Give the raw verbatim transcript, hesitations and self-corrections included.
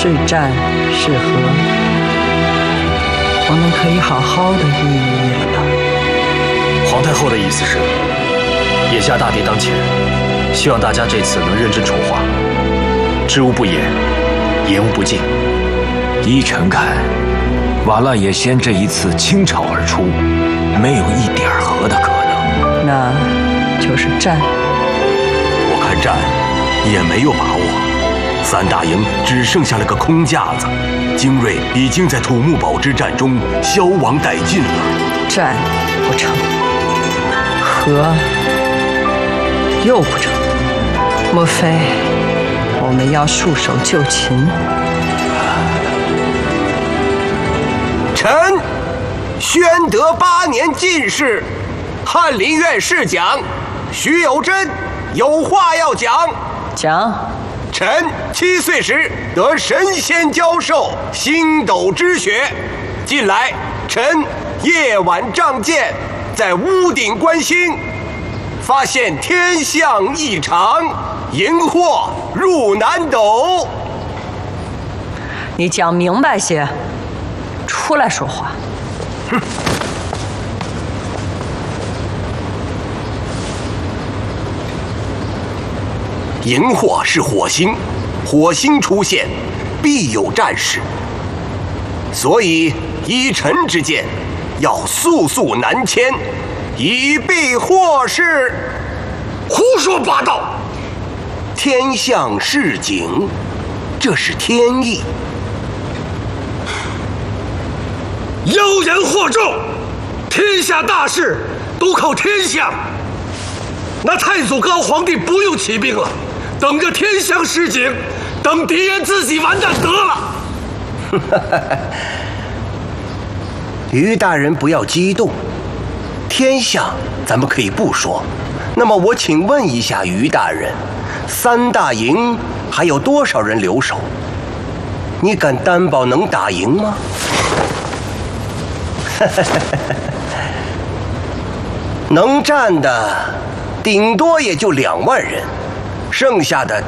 是战是和，我们可以好好的议一议了。 皇太后的意思是，眼下大敌当前，希望大家这次能认真筹划，知无不言，言无不尽。 依臣看，瓦剌也先这一次倾巢而出，没有一点和的可能。 那就是战。 我看战也没有把握。三大营只剩下了个空架子，精锐已经在土木堡之战中消亡殆尽了。 战不成，和又不成，莫非我们要束手就擒？ 臣宣德八年进士，翰林院侍讲徐有贞有话要讲。 讲。 臣七岁时得神仙教授星斗之学，近来臣夜晚仗剑，在屋顶观星，发现天象异常，荧惑入南斗。 你讲明白些，出来说话。 哼。荧惑是火星，火星出现，必有战事。所以依臣之见，要速速南迁，以避祸事。 胡说八道！ 天象示警，这是天意。 妖言惑众，天下大事都靠天象。那太祖高皇帝不用起兵了。等着天象示警，等敌人自己完蛋得了。 于大人不要激动，天象咱们可以不说。那么我请问一下于大人，三大营还有多少人留守？你敢担保能打赢吗？能战的顶多也就两万人，剩下的